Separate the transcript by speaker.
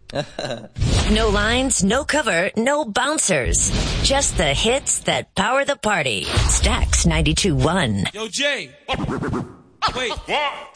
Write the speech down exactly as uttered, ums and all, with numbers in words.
Speaker 1: No lines, no cover, no bouncers. Just the hits that power the party. Stax ninety-two point one.
Speaker 2: Yo, Jay. Wait.